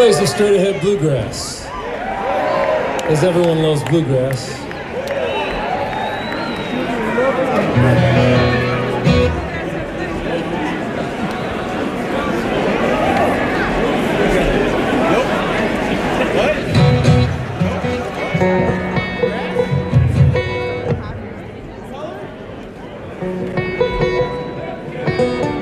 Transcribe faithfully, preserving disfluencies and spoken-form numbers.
plays the straight ahead bluegrass, as everyone loves bluegrass. What?